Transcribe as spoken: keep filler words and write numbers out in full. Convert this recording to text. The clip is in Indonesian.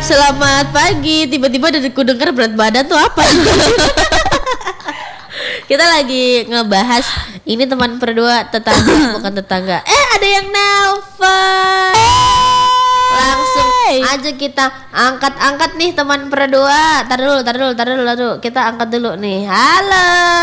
Selamat pagi. Tiba-tiba dari ku denger berat badan tuh apa? Kita lagi ngebahas ini teman berdua tetangga bukan tetangga. Eh ada yang nelpon. Langsung aja kita angkat-angkat nih teman berdua. Tar dulu, tar dulu, tar dulu, tar dulu. Kita angkat dulu nih. Halo.